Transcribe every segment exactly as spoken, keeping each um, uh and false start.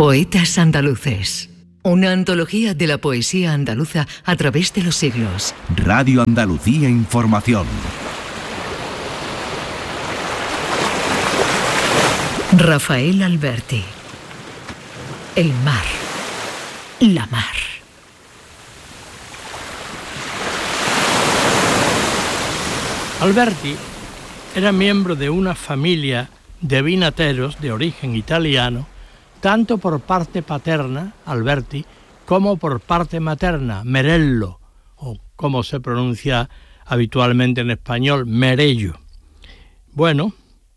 Poetas andaluces. Una antología de la poesía andaluza a través de los siglos. Radio Andalucía Información. Rafael Alberti. El mar. La mar. Alberti era miembro de una familia de vinateros de origen italiano, tanto por parte paterna, Alberti, como por parte materna, Merello, o como se pronuncia habitualmente en español, Merello. Bueno,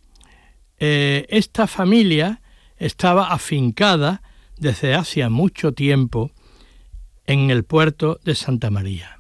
eh, esta familia estaba afincada desde hacía mucho tiempo en el puerto de Santa María.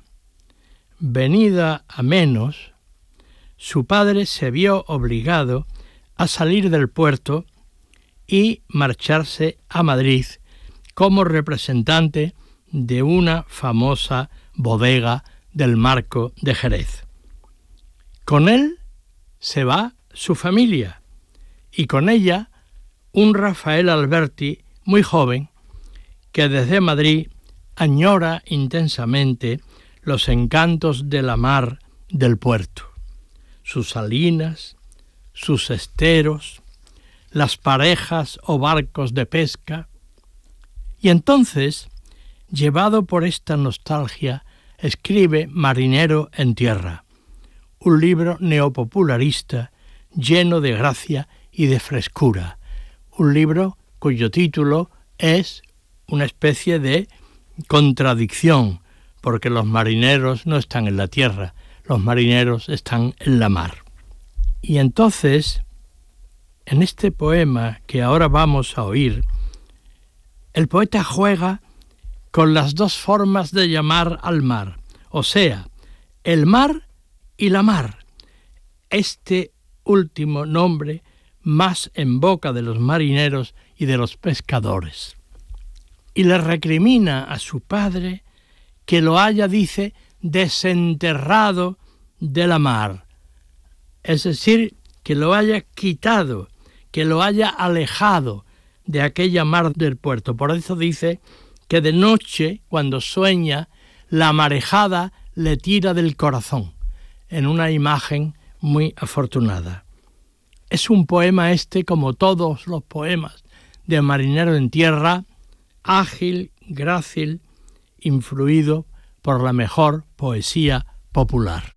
Venida a menos, su padre se vio obligado a salir del puerto y marcharse a Madrid como representante de una famosa bodega del Marco de Jerez. Con él se va su familia y con ella un Rafael Alberti muy joven que desde Madrid añora intensamente los encantos de la mar del puerto, sus salinas, sus esteros, las parejas o barcos de pesca. Y entonces, llevado por esta nostalgia, escribe Marinero en tierra, un libro neopopularista lleno de gracia y de frescura, un libro cuyo título es una especie de contradicción, porque los marineros no están en la tierra, los marineros están en la mar. Y entonces, en este poema que ahora vamos a oír, el poeta juega con las dos formas de llamar al mar, o sea, el mar y la mar, este último nombre más en boca de los marineros y de los pescadores. Y le recrimina a su padre que lo haya, dice, desenterrado de la mar, es decir, que lo haya quitado, que lo haya alejado de aquella mar del puerto. Por eso dice que de noche, cuando sueña, la marejada le tira del corazón, en una imagen muy afortunada. Es un poema este, como todos los poemas de Marinero en tierra, ágil, grácil, influido por la mejor poesía popular.